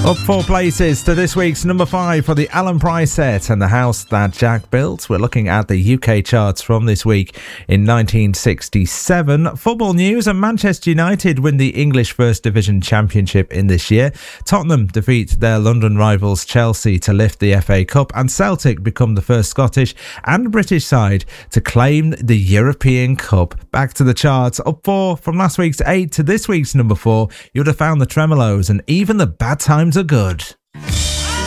Up 4 places to this week's number 5 for the Alan Price set and the house that Jack built. We're looking at the UK charts from this week in 1967. Football news, and Manchester United win the English First Division Championship in this year. Tottenham defeat their London rivals Chelsea to lift the FA Cup, and Celtic become the first Scottish and British side to claim the European Cup. Back to the charts, up 4 from last week's 8 to this week's number 4. You would have found the Tremolos and Even the Bad Times Are Good.